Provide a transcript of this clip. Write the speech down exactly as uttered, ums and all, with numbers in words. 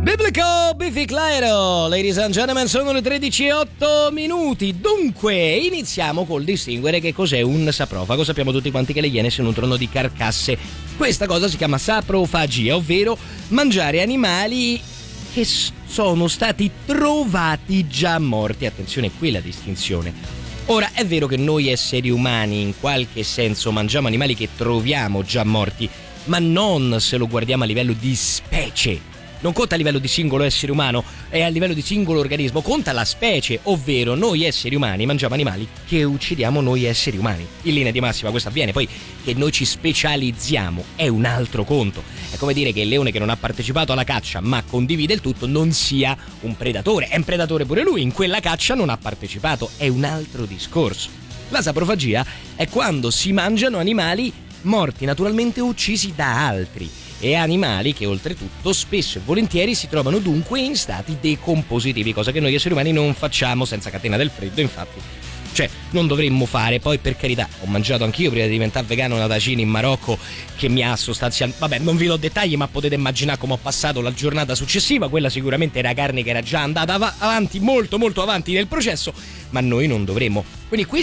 Biblico Biffy Clyro, ladies and gentlemen, sono le tredici e otto minuti. Dunque, iniziamo col distinguere che cos'è un saprofago. Sappiamo tutti quanti che le iene si nutrono di carcasse. Questa cosa si chiama saprofagia, ovvero mangiare animali che sono stati trovati già morti. Attenzione, qui la distinzione. Ora, è vero che noi esseri umani in qualche senso mangiamo animali che troviamo già morti, ma non se lo guardiamo a livello di specie. Non conta a livello di singolo essere umano, è a livello di singolo organismo, conta la specie, ovvero noi esseri umani mangiamo animali che uccidiamo noi esseri umani. In linea di massima questo avviene, poi che noi ci specializziamo è un altro conto. È come dire che il leone che non ha partecipato alla caccia ma condivide il tutto non sia un predatore, è un predatore pure lui, in quella caccia non ha partecipato, è un altro discorso. La saprofagia è quando si mangiano animali morti naturalmente uccisi da altri, e animali che oltretutto spesso e volentieri si trovano dunque in stati decompositivi, cosa che noi esseri umani non facciamo senza catena del freddo, infatti. Cioè, non dovremmo fare. Poi, per carità, ho mangiato anch'io prima di diventare vegano una tacina in Marocco che mi ha sostanzialmente... Vabbè, non vi do dettagli, ma potete immaginare come ho passato la giornata successiva. Quella sicuramente era carne che era già andata av- avanti, molto molto avanti nel processo, ma noi non dovremmo. Quindi qui